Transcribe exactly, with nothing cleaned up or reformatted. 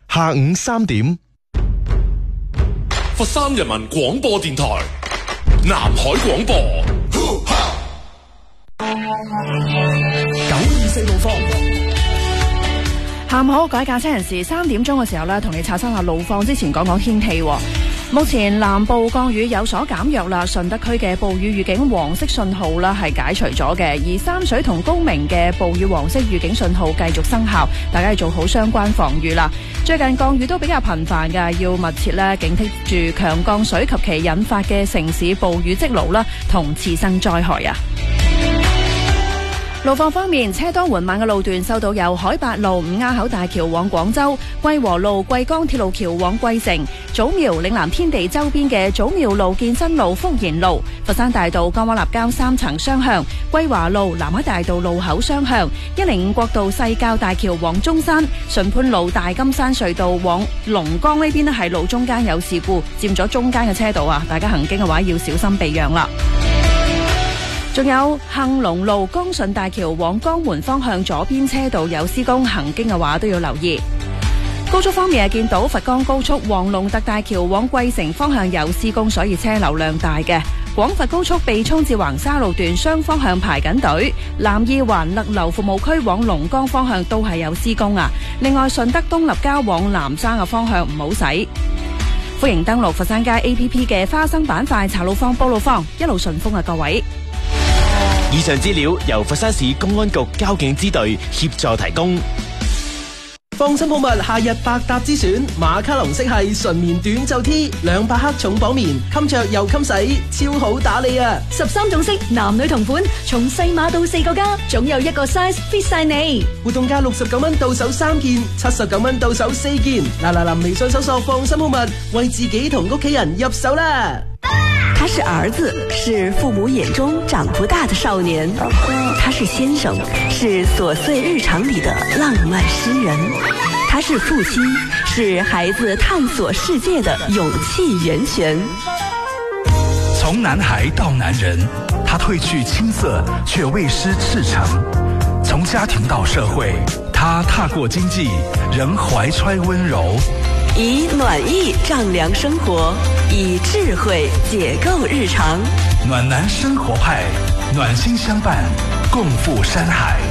下午三點， 佛山人民廣播電台南海廣播九二四路況。 下午好，各位駕車人士，三點鐘嘅時候呢，同你刷新下路況之前講講天氣。目前南部降雨有所減弱啦，順德區嘅暴雨預警黃色信號啦係解除咗嘅，而三水同高明嘅暴雨黃色預警信號繼續生效，大家要做好相關防禦啦。最近降雨都比較頻繁㗎，要密切咧警惕住強降水及其引發嘅城市暴雨積澇啦，同次生災害啊。路況方面，車多緩慢嘅路段受到由海八路五鴉口大橋往廣州、桂和路桂江鐵路橋往桂城、祖苗嶺南天地周邊嘅祖苗路、建新路、福賢路、佛山大道江灣立交三層雙向、桂華路南海大道路口雙向、一零五國道西滘大橋往中山、順潘路大金山隧道往龍崗呢邊咧係路中間有事故，佔咗中間嘅車道啊，大家行經嘅話要小心避讓啦。仲有幸隆路江順大橋往江門方向左邊車道有施工，行經嘅話都要留意。高速方面係見到佛岡高速黃龍特大橋往桂城方向有施工，所以車流量大嘅。廣佛高速避涌至橫沙路段雙方向排緊隊，南二環勒流服務區往龍崗方向都係有施工啊。另外順德東立交往南山嘅方向唔好駛。歡迎登錄佛山街 A P P 嘅花生板塊查路況、報路況，一路順風啊各位。 以上資料由佛山市公安局交警支隊協助提供。 放心好物夏日百搭之選，馬卡龍色系純棉短袖 T， 兩百克重綁棉，襟着又襟洗，超好打理啊！ 十三種色，男女同款，從細碼到四個加，總有一個 size fit 晒你。 活動價六十九蚊到手三件，七十九蚊到手四件。嗱嗱嗱，微信搜索放心好物，為自己同屋企人入手啦！ 他是兒子，是父母眼中長不大的少年；他是先生，是瑣碎日常裏的浪漫詩人；他是父親，是孩子探索世界的勇氣源泉。 從男孩到男人，他褪去青澀，卻未失赤誠；從家庭到社會，他踏過經濟，仍懷揣溫柔。 以暖意丈量生活，以智慧解構日常。 暖男生活派，暖心相伴，共赴山海。